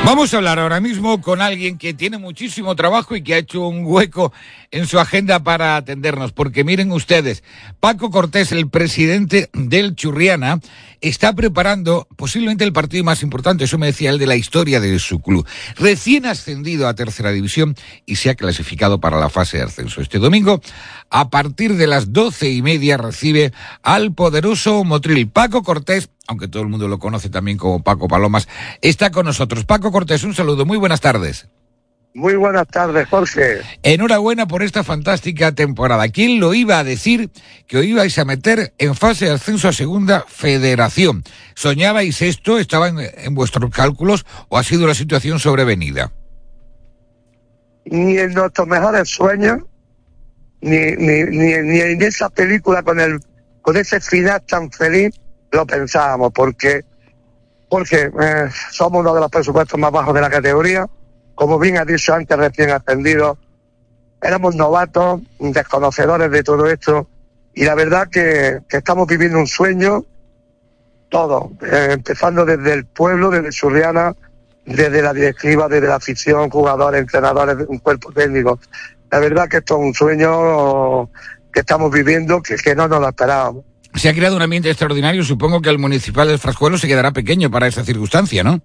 Vamos a hablar ahora mismo con alguien que tiene muchísimo trabajo y que ha hecho un hueco en su agenda para atendernos, porque miren ustedes, Paco Cortés, el presidente del Churriana, está preparando posiblemente el partido más importante, eso me decía él, de la historia de su club. Recién ascendido a tercera división y se ha clasificado para la fase de ascenso. Este domingo, a partir de las 12:30, recibe al poderoso Motril. Paco Cortés, aunque todo el mundo lo conoce también como Paco Palomas, está con nosotros. Paco Cortés, un saludo, muy buenas tardes. Muy buenas tardes, Jorge. Enhorabuena por esta fantástica temporada. ¿Quién lo iba a decir que os ibais a meter en fase de ascenso a Segunda Federación? ¿Soñabais esto? ¿Estaba en vuestros cálculos o ha sido la situación sobrevenida? Ni en nuestros mejores sueños, ni en esa película con ese final tan feliz lo pensábamos, porque somos uno de los presupuestos más bajos de la categoría. Como bien has dicho antes, recién ascendidos, éramos novatos, desconocedores de todo esto, y la verdad que estamos viviendo un sueño, todo, empezando desde el pueblo, desde Churriana, desde la directiva, desde la afición, jugadores, entrenadores, un cuerpo técnico. La verdad que esto es un sueño que estamos viviendo, que no nos lo esperábamos. Se ha creado un ambiente extraordinario, supongo que el Municipal del Frascuelo se quedará pequeño para esa circunstancia, ¿no?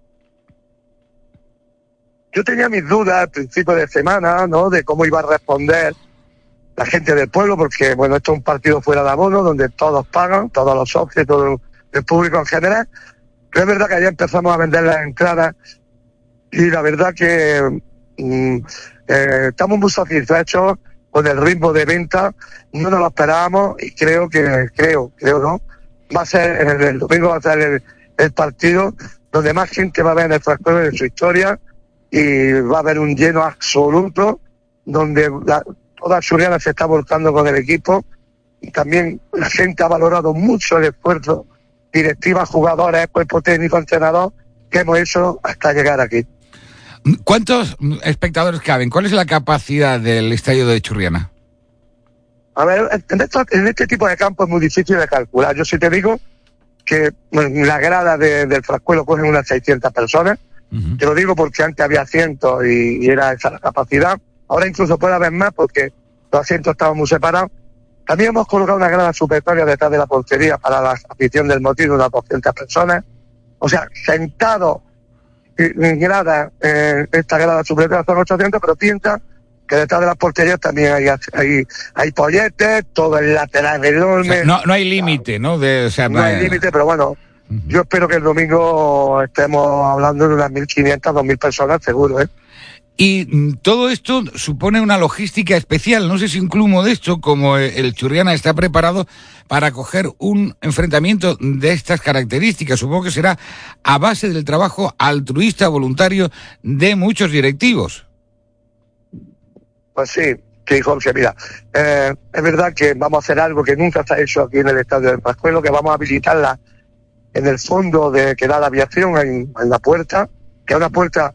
Yo tenía mis dudas al principio de semana, ¿no?, de cómo iba a responder la gente del pueblo, porque, bueno, esto es un partido fuera de abono, donde todos pagan, todos los socios, todo el público en general. Pero es verdad que ayer empezamos a vender las entradas y la verdad que estamos muy satisfechos con el ritmo de venta. No nos lo esperábamos y creo, ¿no?, va a ser, el domingo va a ser el partido donde más gente va a ver en el Frascuelo de su historia, y va a haber un lleno absoluto donde toda Churriana se está volcando con el equipo, y también la gente ha valorado mucho el esfuerzo, directiva, jugadores, cuerpo técnico, entrenador, que hemos hecho hasta llegar aquí. ¿Cuántos espectadores caben? ¿Cuál es la capacidad del estadio de Churriana? A ver, en este tipo de campo es muy difícil de calcular. Yo sí te digo que la grada del Frascuelo cogen unas 600 personas. Uh-huh. Te lo digo porque antes había asientos y era esa la capacidad. Ahora incluso puede haber más porque los asientos estaban muy separados. También hemos colocado una grada supletoria detrás de la portería para la afición del Motril, unas 200 personas. O sea, sentados en grada, esta grada supletoria son 800, pero piensa que detrás de las porterías también hay polletes, todo el lateral enorme. O sea, no hay límite, ¿no? No hay límite, pero bueno, yo espero que el domingo estemos hablando de unas 1.500, 2.000 personas, seguro, ¿eh? Y todo esto supone una logística especial. No sé si un club modesto como el Churriana está preparado para acoger un enfrentamiento de estas características. Supongo que será a base del trabajo altruista, voluntario de muchos directivos. Pues sí, Jorge, mira, es verdad que vamos a hacer algo que nunca se ha hecho aquí en el estadio del Frascuelo, que vamos a habilitarla en el fondo que da la aviación, en la puerta, que es una puerta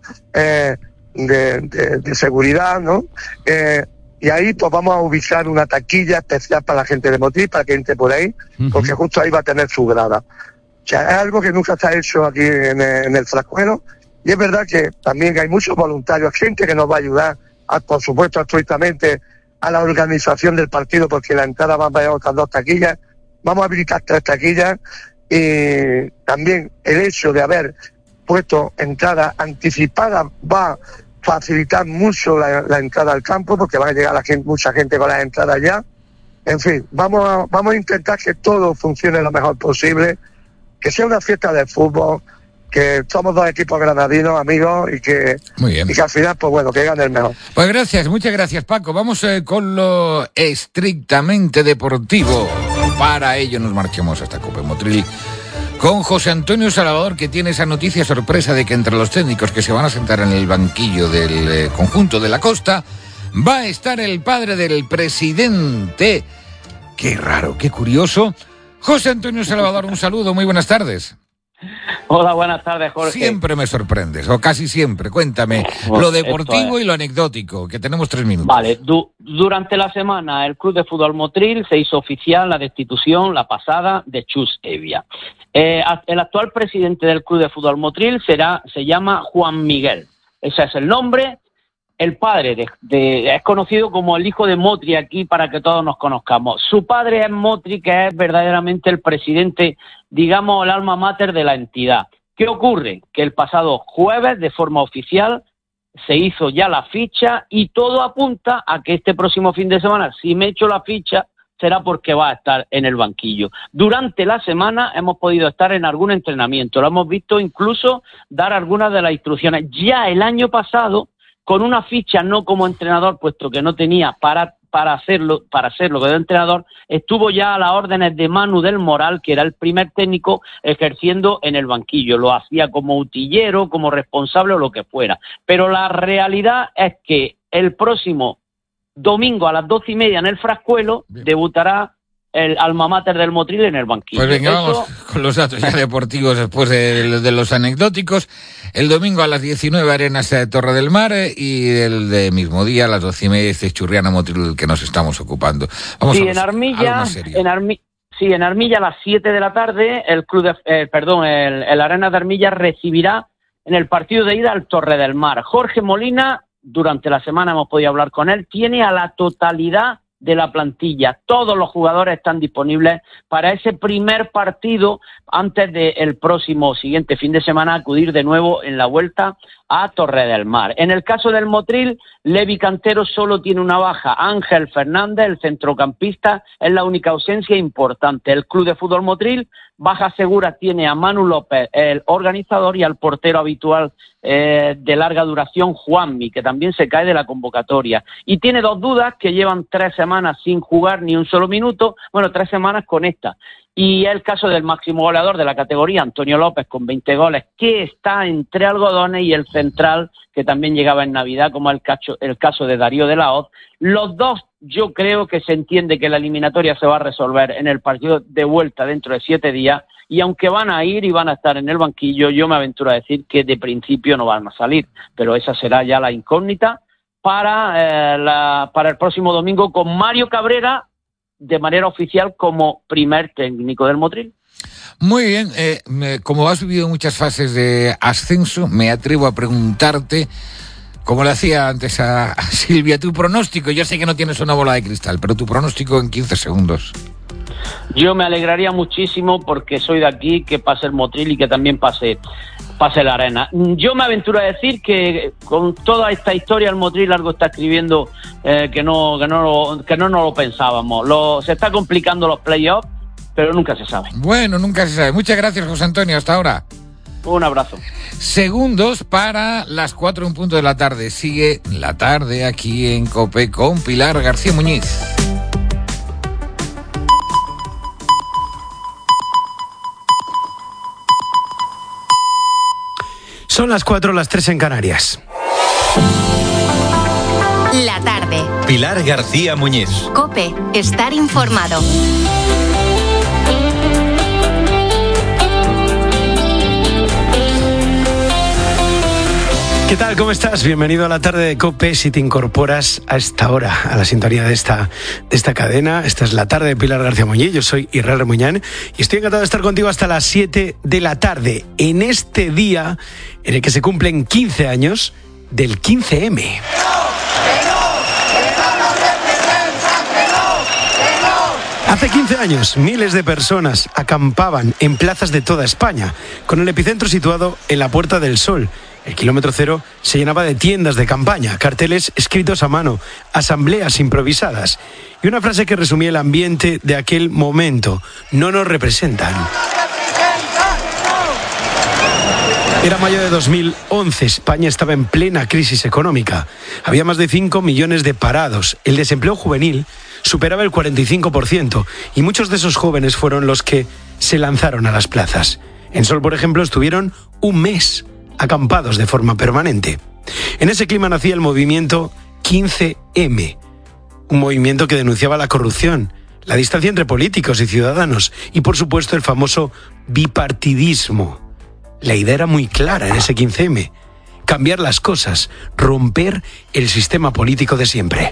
de seguridad, ¿no? Y ahí pues vamos a ubicar una taquilla especial para la gente de Motril, para que entre por ahí, porque justo ahí va a tener su grada. O sea, es algo que nunca se ha hecho aquí en el Frascuelo, y es verdad que también hay muchos voluntarios, gente que nos va a ayudar, por supuesto, altruistamente, a la organización del partido, porque la entrada va a llevar otras 2 taquillas, vamos a habilitar 3 taquillas, y también el hecho de haber puesto entrada anticipada va a facilitar mucho la entrada al campo, porque va a llegar mucha gente con las entradas ya. En fin, vamos a intentar que todo funcione lo mejor posible, que sea una fiesta de fútbol, que somos 2 equipos granadinos, amigos, y que al final, pues bueno, que gane el mejor. Pues gracias, muchas gracias, Paco. Vamos con lo estrictamente deportivo. Para ello nos marchamos hasta Cope Motril con José Antonio Salvador, que tiene esa noticia sorpresa de que entre los técnicos que se van a sentar en el banquillo del conjunto de la Costa va a estar el padre del presidente. Qué raro, qué curioso. José Antonio Salvador, un saludo, muy buenas tardes. Hola, buenas tardes, Jorge. Siempre me sorprendes, o casi siempre. Cuéntame lo deportivo y lo anecdótico, que tenemos 3 minutos. Vale, durante la semana el Club de Fútbol Motril se hizo oficial la destitución, la pasada, de Chus Evia. El actual presidente del Club de Fútbol Motril se llama Juan Miguel. Ese es el nombre. El padre es conocido como el hijo de Motri aquí, para que todos nos conozcamos. Su padre es Motri, que es verdaderamente el presidente, digamos, el alma mater de la entidad. ¿Qué ocurre? Que el pasado jueves, de forma oficial, se hizo ya la ficha y todo apunta a que este próximo fin de semana, si me echo la ficha, será porque va a estar en el banquillo. Durante la semana hemos podido estar en algún entrenamiento, lo hemos visto incluso dar algunas de las instrucciones. Ya el año pasado, con una ficha no como entrenador, puesto que no tenía para hacerlo como entrenador, estuvo ya a las órdenes de Manu del Moral, que era el primer técnico ejerciendo en el banquillo. Lo hacía como utillero, como responsable o lo que fuera. Pero la realidad es que el próximo domingo a las 12:30 en el Frascuelo debutará el alma mater del Motril en el banquillo. Pues venga, vamos con los datos ya deportivos después de los anecdóticos. El domingo a las 19 Arenas Torre del Mar y el de mismo día a las 12:30 este Churriana Motril que nos estamos ocupando. Vamos en Armilla a las 7 de la tarde el Arenas de Armilla recibirá en el partido de ida al Torre del Mar. Jorge Molina, durante la semana hemos podido hablar con él, tiene a la totalidad de la plantilla. Todos los jugadores están disponibles para ese primer partido antes del próximo siguiente fin de semana acudir de nuevo en la vuelta a Torre del Mar. En el caso del Motril, Levi Cantero solo tiene una baja. Ángel Fernández, el centrocampista, es la única ausencia importante. El Club de Fútbol Motril, baja segura, tiene a Manu López, el organizador, y al portero habitual de larga duración, Juanmi, que también se cae de la convocatoria. Y tiene 2 dudas que llevan 3 semanas sin jugar ni un solo minuto. Bueno, 3 semanas con esta. Y el caso del máximo goleador de la categoría, Antonio López, con 20 goles, que está entre algodones, y el central, que también llegaba en Navidad, como el caso de Darío de la Hoz. Los dos, yo creo que se entiende que la eliminatoria se va a resolver en el partido de vuelta dentro de 7 días, y aunque van a ir y van a estar en el banquillo, yo me aventuro a decir que de principio no van a salir, pero esa será ya la incógnita para el próximo domingo, con Mario Cabrera de manera oficial como primer técnico del Motril. Muy bien, como has vivido muchas fases de ascenso, me atrevo a preguntarte, como le hacía antes a Silvia, tu pronóstico. Yo sé que no tienes una bola de cristal, pero tu pronóstico en 15 segundos. Yo me alegraría muchísimo, porque soy de aquí, que pase el Motril y que también pase la Arena. Yo me aventuro a decir que con toda esta historia el Motril algo está escribiendo que no lo pensábamos. Se está complicando los playoffs, pero nunca se sabe. Bueno, nunca se sabe. Muchas gracias, José Antonio. Hasta ahora. Un abrazo. Segundos para las 4 en punto de la tarde. Sigue la tarde aquí en COPE con Pilar García Muñiz. Son las 4, las 3 en Canarias. La tarde. Pilar García Muñiz. COPE, estar informado. ¿Qué tal? ¿Cómo estás? Bienvenido a la tarde de COPE. Si te incorporas a esta hora a la sintonía de esta cadena, esta es la tarde de Pilar García Muñiz. Yo soy Israel Remuñán y estoy encantado de estar contigo hasta las 7 de la tarde, en este día en el que se cumplen 15 años del 15M. Hace 15 años, miles de personas acampaban en plazas de toda España, con el epicentro situado en la Puerta del Sol. El kilómetro cero se llenaba de tiendas de campaña, carteles escritos a mano, asambleas improvisadas y una frase que resumía el ambiente de aquel momento: no nos representan. Era mayo de 2011, España estaba en plena crisis económica. Había más de 5 millones de parados, el desempleo juvenil superaba el 45% y muchos de esos jóvenes fueron los que se lanzaron a las plazas. En Sol, por ejemplo, estuvieron un mes acampados de forma permanente. En ese clima nacía el movimiento 15M, un movimiento que denunciaba la corrupción, la distancia entre políticos y ciudadanos y, por supuesto, el famoso bipartidismo. La idea era muy clara en ese 15M. Cambiar las cosas, romper el sistema político de siempre.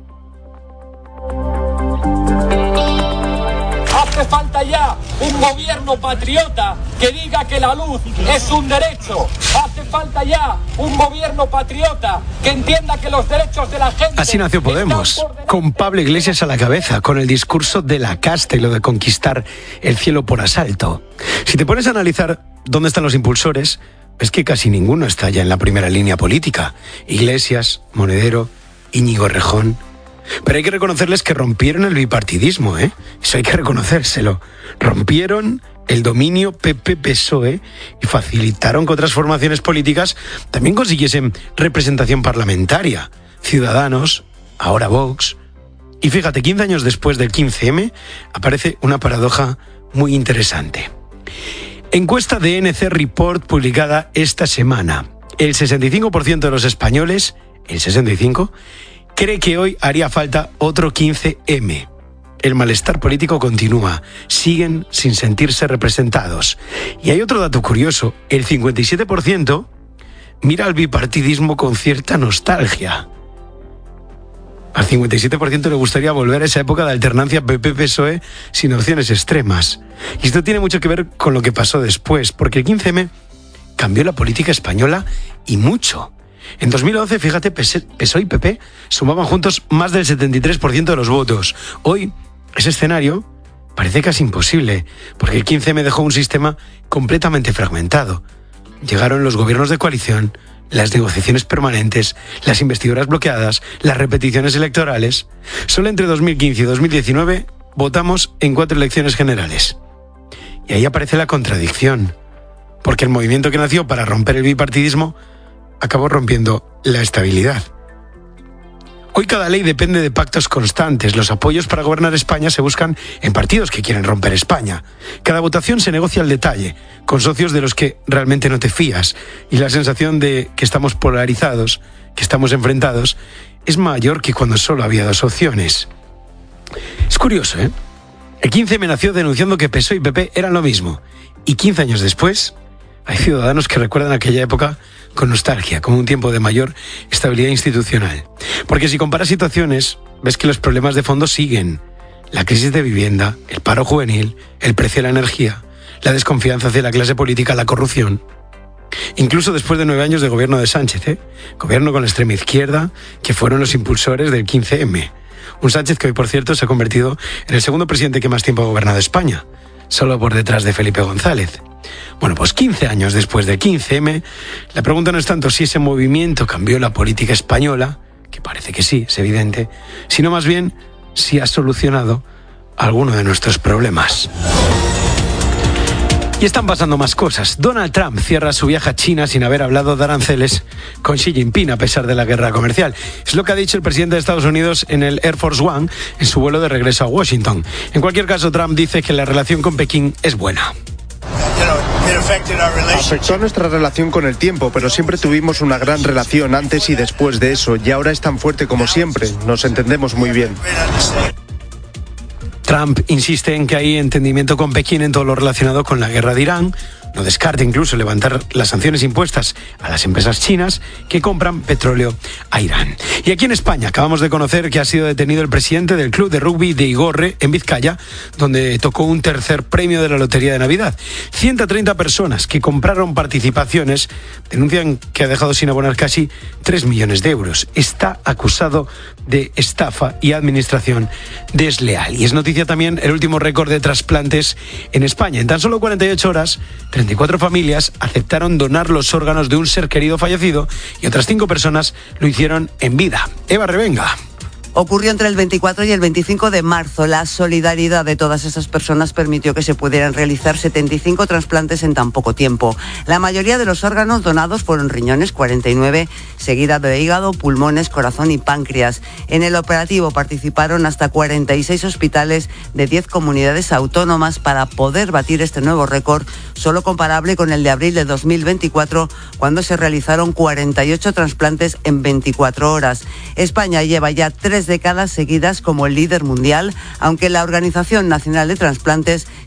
Hace falta ya un gobierno patriota que diga que la luz es un derecho. Hace falta ya un gobierno patriota que entienda que los derechos de la gente... Así nació Podemos, con Pablo Iglesias a la cabeza, con el discurso de la casta y lo de conquistar el cielo por asalto. Si te pones a analizar dónde están los impulsores, ves que casi ninguno está ya en la primera línea política. Iglesias, Monedero, Íñigo Errejón. Pero hay que reconocerles que rompieron el bipartidismo, ¿eh? Eso hay que reconocérselo. Rompieron el dominio PP-PSOE y facilitaron que otras formaciones políticas también consiguiesen representación parlamentaria. Ciudadanos, ahora Vox. Y fíjate, 15 años después del 15M aparece una paradoja muy interesante. Encuesta de NC Report publicada esta semana. El 65% de los españoles, el 65%, cree que hoy haría falta otro 15M. El malestar político continúa. Siguen sin sentirse representados. Y hay otro dato curioso. El 57% mira al bipartidismo con cierta nostalgia. Al 57% le gustaría volver a esa época de alternancia PP-PSOE sin opciones extremas. Y esto tiene mucho que ver con lo que pasó después, porque el 15M cambió la política española y mucho. En 2011, fíjate, PSOE y PP sumaban juntos más del 73% de los votos. Hoy, ese escenario parece casi imposible, porque el 15M dejó un sistema completamente fragmentado. Llegaron los gobiernos de coalición, las negociaciones permanentes, las investiduras bloqueadas, las repeticiones electorales. Solo entre 2015 y 2019 votamos en 4 elecciones generales. Y ahí aparece la contradicción, porque el movimiento que nació para romper el bipartidismo acabó rompiendo la estabilidad. Hoy cada ley depende de pactos constantes. Los apoyos para gobernar España se buscan en partidos que quieren romper España. Cada votación se negocia al detalle, con socios de los que realmente no te fías. Y la sensación de que estamos polarizados, que estamos enfrentados, es mayor que cuando solo había 2 opciones. Es curioso, ¿eh? El 15M nació denunciando que PSOE y PP eran lo mismo. Y 15 años después, hay ciudadanos que recuerdan aquella época con nostalgia, como un tiempo de mayor estabilidad institucional. Porque si comparas situaciones, ves que los problemas de fondo siguen. La crisis de vivienda, el paro juvenil, el precio de la energía, la desconfianza hacia la clase política, la corrupción. Incluso después de 9 años de gobierno de Sánchez, gobierno con la extrema izquierda, que fueron los impulsores del 15M. Un Sánchez que hoy, por cierto, se ha convertido en el segundo presidente que más tiempo ha gobernado España, solo por detrás de Felipe González. Bueno, pues 15 años después del 15M, la pregunta no es tanto si ese movimiento cambió la política española, que parece que sí, es evidente, sino más bien si ha solucionado alguno de nuestros problemas. Y están pasando más cosas. Donald Trump cierra su viaje a China sin haber hablado de aranceles con Xi Jinping a pesar de la guerra comercial. Es lo que ha dicho el presidente de Estados Unidos en el Air Force One en su vuelo de regreso a Washington. En cualquier caso, Trump dice que la relación con Pekín es buena. Afectó a nuestra relación con el tiempo, pero siempre tuvimos una gran relación antes y después de eso, y ahora es tan fuerte como siempre. Nos entendemos muy bien. Trump insiste en que hay entendimiento con Pekín en todo lo relacionado con la guerra de Irán. No descarta incluso levantar las sanciones impuestas a las empresas chinas que compran petróleo a Irán. Y aquí en España acabamos de conocer que ha sido detenido el presidente del club de rugby de Igorre, en Vizcaya, donde tocó un tercer premio de la Lotería de Navidad. 130 personas que compraron participaciones denuncian que ha dejado sin abonar casi 3 millones de euros. Está acusado de estafa y administración desleal. Y es noticia también el último récord de trasplantes en España. En tan solo 48 horas, 34 familias aceptaron donar los órganos de un ser querido fallecido y otras 5 personas lo hicieron en vida. Eva Revenga. Ocurrió entre el 24 y el 25 de marzo. La solidaridad de todas esas personas permitió que se pudieran realizar 75 trasplantes en tan poco tiempo. La mayoría de los órganos donados fueron riñones, 49, seguida de hígado, pulmones, corazón y páncreas. En el operativo participaron hasta 46 hospitales de 10 comunidades autónomas para poder batir este nuevo récord, solo comparable con el de abril de 2024, cuando se realizaron 48 trasplantes en 24 horas. España lleva ya 3 décadas seguidas como el líder mundial, aunque la Organización Nacional de Trasplantes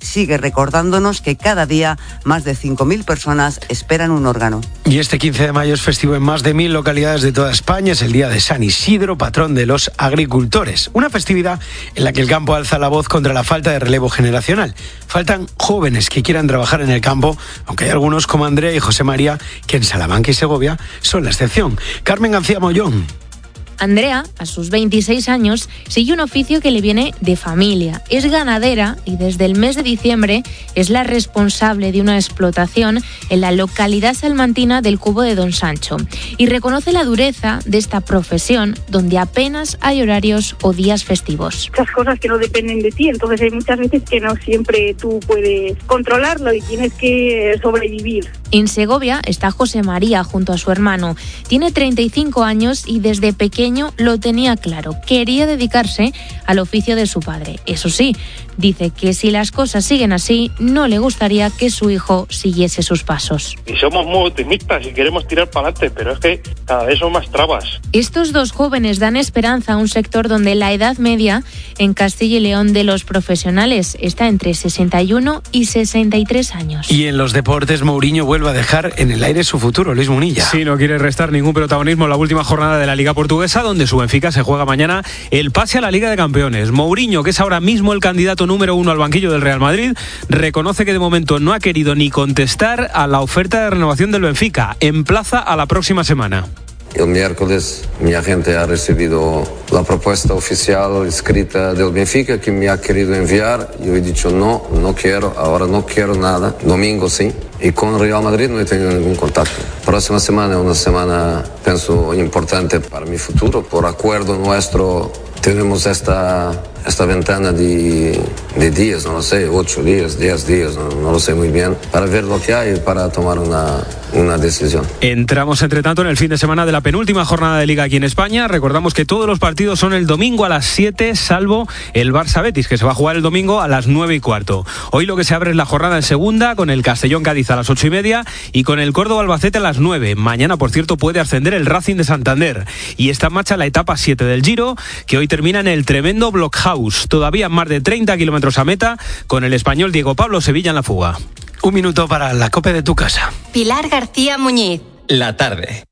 sigue recordándonos que cada día más de 5.000 personas esperan un órgano. Y este 15 de mayo es festivo en más de 1.000 localidades de toda España. Es el día de San Isidro, patrón de los agricultores. Una festividad en la que el campo alza la voz contra la falta de relevo generacional. Faltan jóvenes que quieran trabajar en el campo, aunque hay algunos como Andrea y José María, que en Salamanca y Segovia son la excepción. Carmen García Mollón. Andrea, a sus 26 años, sigue un oficio que le viene de familia. Es ganadera y desde el mes de diciembre es la responsable de una explotación en la localidad salmantina del Cubo de Don Sancho. Y reconoce la dureza de esta profesión, donde apenas hay horarios o días festivos. Muchas cosas que no dependen de ti, entonces hay muchas veces que no siempre tú puedes controlarlo y tienes que sobrevivir. En Segovia está José María junto a su hermano. Tiene 35 años y desde pequeño lo tenía claro. Quería dedicarse al oficio de su padre. Eso sí, dice que si las cosas siguen así, no le gustaría que su hijo siguiese sus pasos. Y somos muy optimistas y queremos tirar para adelante, pero es que cada vez son más trabas. Estos dos jóvenes dan esperanza a un sector donde la edad media en Castilla y León de los profesionales está entre 61 y 63 años. Y en los deportes, Mourinho vuelve a dejar en el aire su futuro. Luis Munilla. Sí, no quiere restar ningún protagonismo en la última jornada de la Liga Portuguesa, donde su Benfica se juega mañana el pase a la Liga de Campeones. Mourinho, que es ahora mismo el candidato número 1 al banquillo del Real Madrid, reconoce que de momento no ha querido ni contestar a la oferta de renovación del Benfica. Emplaza a la próxima semana. El miércoles mi agente ha recibido la propuesta oficial escrita del Benfica que me ha querido enviar. Yo he dicho no quiero, ahora no quiero nada. Domingo sí. Y con Real Madrid no he tenido ningún contacto. Próxima semana es una semana, pienso, importante para mi futuro. Por acuerdo nuestro tenemos esta ventana de días, no lo sé, 8 días, 10 días, no lo sé muy bien, para ver lo que hay y para tomar una decisión. Entramos, entre tanto, en el fin de semana de la penúltima jornada de Liga aquí en España. Recordamos que todos los partidos son el domingo a las 7, salvo el Barça-Betis, que se va a jugar el domingo a las 9:15. Hoy lo que se abre es la jornada en segunda, con el Castellón-Cádiz a las 8:30 y con el Córdoba-Albacete a las 9. Mañana, por cierto, puede ascender el Racing de Santander. Y está en marcha la etapa 7 del Giro, que hoy termina en el tremendo Blockhaus. Todavía más de 30 kilómetros a meta, con el español Diego Pablo Sevilla en la fuga. Un minuto para la COPE de tu casa. Pilar García Muñiz. La tarde.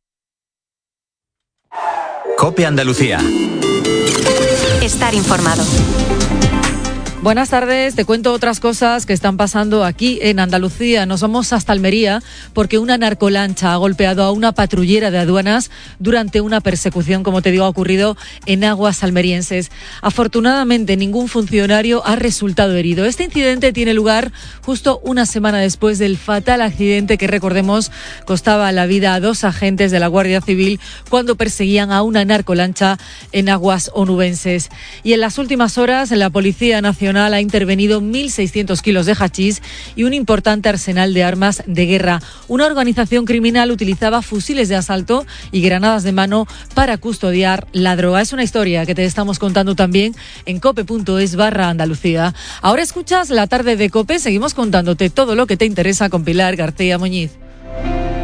COPE Andalucía. Estar informado. Buenas tardes, te cuento otras cosas que están pasando aquí en Andalucía. Nos vamos hasta Almería porque una narcolancha ha golpeado a una patrullera de aduanas durante una persecución, como te digo, ha ocurrido en aguas almerienses. Afortunadamente, ningún funcionario ha resultado herido. Este incidente tiene lugar justo una semana después del fatal accidente que, recordemos, costaba la vida a 2 agentes de la Guardia Civil cuando perseguían a una narcolancha en aguas onubenses. Y en las últimas horas, la Policía Nacional ha intervenido 1.600 kilos de hachís y un importante arsenal de armas de guerra. Una organización criminal utilizaba fusiles de asalto y granadas de mano para custodiar la droga. Es una historia que te estamos contando también en cope.es/Andalucía. Ahora escuchas La Tarde de COPE. Seguimos contándote todo lo que te interesa con Pilar García Muñiz.